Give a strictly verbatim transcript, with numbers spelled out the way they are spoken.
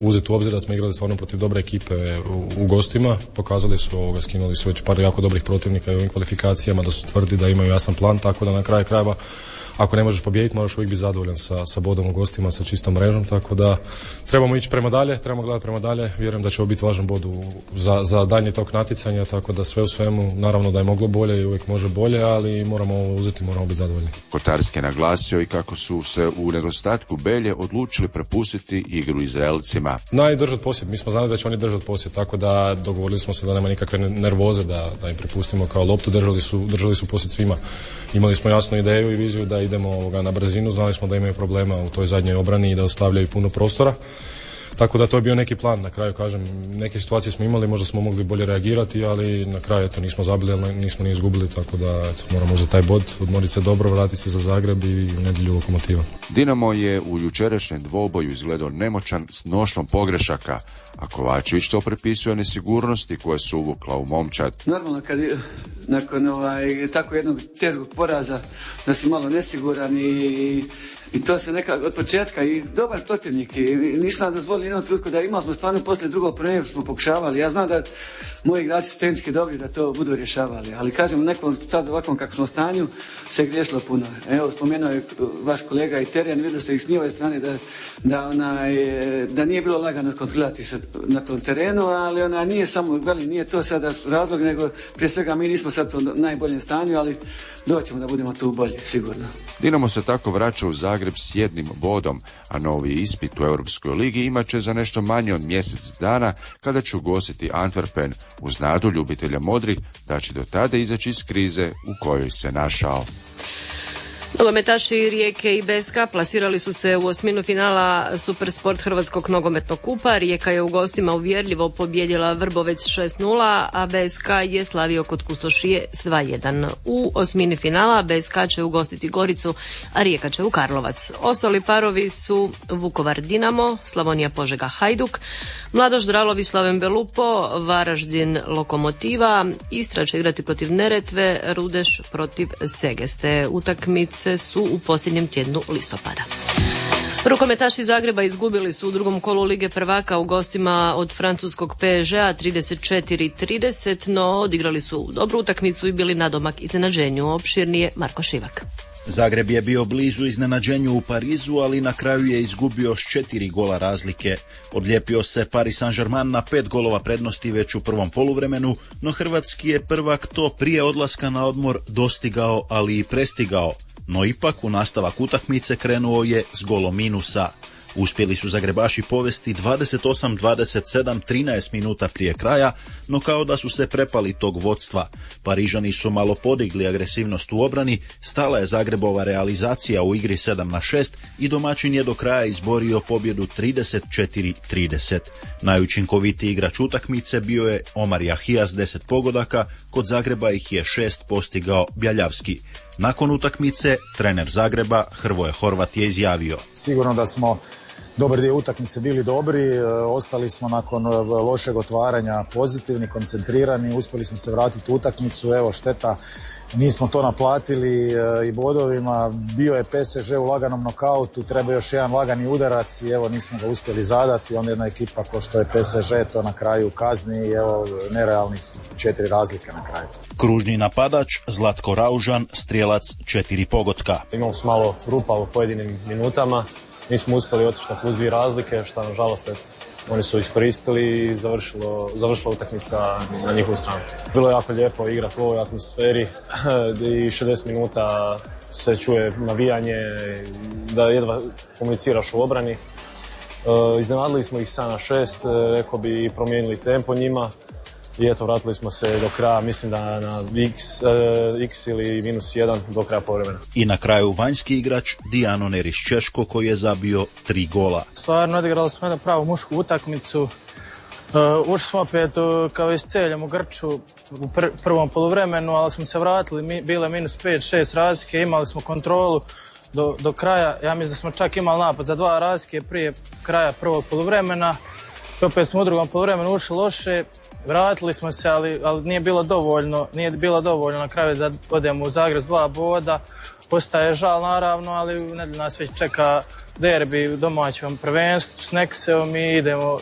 Uzeti u obzir da smo igrali stvarno protiv dobre ekipe u, u gostima, pokazali su ovoga, skinuli su već par jako dobrih protivnika i u ovim kvalifikacijama, da su tvrdi da imaju jasan plan, tako da na kraju krajeva ako ne možeš pobijediti, moraš uvijek biti zadovoljan sa, sa bodom u gostima, sa čistom mrežom, tako da trebamo ići prema dalje, trebamo gledati prema dalje, vjerujem da će ovo biti važan bod u, za, za daljnje tog natjecanja, tako da sve u svemu, naravno da je moglo bolje i uvijek može bolje, ali moramo ovo uzeti, moramo biti zadovoljni. Kotarski je naglasio i kako su se u nedostatku Belje odlučili prepustiti igru Izraelcima. Naj držati posjed, mi smo znali da će oni držati posjed, tako da dogovorili smo se da nema nikakve nervoze da, da im prepustimo kao loptu, držali su, držali su posjed svima. Imali smo jasnu ideju i viziju da idemo ovoga na brzinu, znali smo da imaju problema u toj zadnjoj obrani i da ostavljaju puno prostora. Tako da to je bio neki plan, na kraju kažem, neke situacije smo imali, možda smo mogli bolje reagirati, ali na kraju eto, nismo zabili, ali nismo ni izgubili, tako da eto, moramo za taj bod, odmoriti se dobro, vratiti se za Zagreb i u nedjelju Lokomotiva. Dinamo je u jučerašnjem dvoboju izgledao nemoćan s mnoštvom pogrešaka, a Kovačević to pripisuje nesigurnosti koje su uvukla u momčad. Normalno kad je nakon ovaj, tako jednog teškog poraza da si malo nesiguran i I to se nekako od početka i dobar protivnik i nisam nam dozvolili jednom trenutku da imali smo stvarno poslije drugog prvenstva smo pokušavali. Ja znam da moji igrači su tehnički dobri da to budu rješavali, ali kažem u nekom sad ovakvom kako smo u stanju se griješilo puno. Evo spomenuo je vaš kolega i Terjan, vidio se i s njihove strane da, da, onaj, da nije bilo lagano kontrolirati se na tom terenu, ali ona nije samo, veli, nije to sada razlog, nego prije svega mi nismo sad u najboljem stanju, ali doćemo da budemo tu bolji, sigurno. Dinamo se tako vraća u Zagreb s jednim bodom, a novi ispit u Europskoj ligi imat će za nešto manje od mjesec dana kada će ugostiti Antwerpen uz nadu ljubitelja modrih da će do tada izaći iz krize u kojoj se našao. Nogometaši Rijeke i B S K plasirali su se u osminu finala Supersport Hrvatskog nogometnog kupa. Rijeka je u gostima uvjerljivo pobijedila Vrbovec šest nula, a B S K je slavio kod Kustošije s dva jedan. U osmini finala B S K će ugostiti Goricu, a Rijeka će u Karlovac. Ostali parovi su Vukovar Dinamo, Slavonija Požega Hajduk, Mladoš Dralovi Slaven Belupo, Varaždin Lokomotiva, Istra će igrati protiv Neretve, Rudeš protiv Segeste. Utakmice su u posljednjem tjednu listopada. Rukometaši Zagreba izgubili su u drugom kolu Lige prvaka u gostima od francuskog P S G-a trideset četiri trideset, no odigrali su dobru utakmicu i bili nadomak iznenađenju. Opširnije Marko Šivak. Zagreb je bio blizu iznenađenju u Parizu, ali na kraju je izgubio s četiri gola razlike. Odlijepio se Paris Saint-Germain na pet golova prednosti već u prvom poluvremenu, no hrvatski je prvak to prije odlaska na odmor dostigao, ali i prestigao. No ipak u nastavak utakmice krenuo je s golom minusa. Uspjeli su Zagrebaši povesti dvadeset osam dvadeset sedam trinaest minuta prije kraja, no kao da su se prepali tog vodstva. Parižani su malo podigli agresivnost u obrani, stala je Zagrebova realizacija u igri sedam na šest i domaćin je do kraja izborio pobjedu trideset četiri trideset. Najučinkovitiji igrač utakmice bio je Omar Jahija s deset pogodaka, kod Zagreba ih je šest postigao Bjaljavski. Nakon utakmice, trener Zagreba Hrvoje Horvat je izjavio: Sigurno da smo dobar dio utakmice bili dobri, ostali smo nakon lošeg otvaranja pozitivni, koncentrirani, uspjeli smo se vratiti u utakmicu, evo šteta, nismo to naplatili i bodovima, bio je P S G u laganom nokautu, treba još jedan lagani udarac i evo nismo ga uspjeli zadati, onda jedna ekipa ko što je P S G to na kraju kazni i evo nerealnih četiri razlike na kraju. Kružni napadač Zlatko Raužan, strijelac četiri pogotka. Imamo smo malo rupa u pojedinim minutama, nismo uspjeli otići na plus dvije razlike, što nažalost et, oni su iskoristili i završilo, završila utakmica na njihovu stranu. Bilo je jako lijepo igrati u ovoj atmosferi i šezdeset minuta se čuje navijanje, da jedva komuniciraš u obrani. Iznenadili smo ih sedam na šest, rekao bi promijenili tempo njima. I eto, vratili smo se do kraja, mislim da na x, eh, x ili minus jedan do kraja povremena. I na kraju vanjski igrač Dijano Neris Češko koji je zabio tri gola. Stvarno odigrali smo jednu pravu mušku utakmicu. Uh, ušli smo opet uh, kao isceljem u Grču u pr- prvom poluvremenu, ali smo se vratili, mi, bile minus pet šest razlike, imali smo kontrolu do, do kraja. Ja mislim da smo čak imali napad za dva razlike prije kraja prvog poluvremena. Opet smo u drugom poluvremenu ušli loše. Vratili smo se, ali, ali nije bilo dovoljno, nije bilo dovoljno na kraju da odemo u Zagreb s dva boda. Postaje žal naravno, ali u nedjelju nas već čeka derbi u domaćom prvenstvu s Nekseom i idemo